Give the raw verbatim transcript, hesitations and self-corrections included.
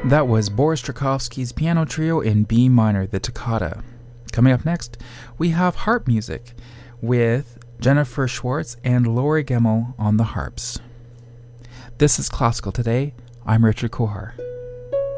That was Boris Strakowski's piano trio in B minor, the Toccata. Coming up next, we have harp music with Jennifer Schwartz and Lori Gemmel on the harps. This is Classical Today. I'm Richard Kohar.